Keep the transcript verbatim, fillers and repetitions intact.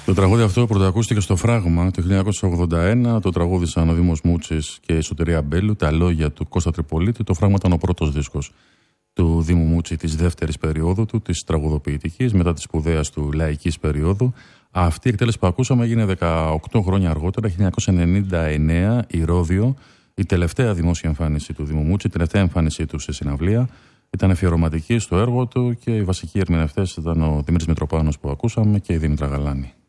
Το τραγούδι αυτό πρωτοακούστηκε στο Φράγμα το χίλια εννιακόσια ογδόντα ένα. Το τραγούδισαν ο Δήμος Μούτσης και η Σωτηρία Μπέλου. Τα λόγια του Κώστα Τριπολίτη. Το Φράγμα ήταν ο πρώτος δίσκος του Δήμου Μούτσι της δεύτερης περίοδου του, της τραγουδοποιητικής, μετά της σπουδαίας του λαϊκής περίοδου. Αυτή η εκτέλεση που ακούσαμε έγινε δεκαοκτώ χρόνια αργότερα, χίλια εννιακόσια ενενήντα εννέα, η Ρόδιο, η τελευταία δημόσια εμφάνιση του Δήμου Μούτσι, η τελευταία εμφάνισή του σε συναυλία. Ήταν αφιερωματική στο έργο του και οι βασικοί ερμηνευτές ήταν ο Δημήτρης Μητροπάνος που ακούσαμε και η Δήμητρα Γαλάνη.